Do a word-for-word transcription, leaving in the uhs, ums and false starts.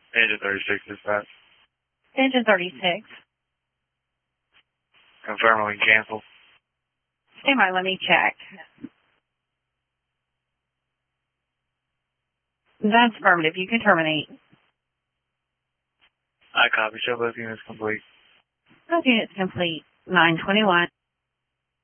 Engine thirty-six dispatch. Engine thirty-six. Confirm we can cancel. Stand by, let me check. That's affirmative. You can terminate. I copy. Show both units complete. Both units complete. nine twenty-one.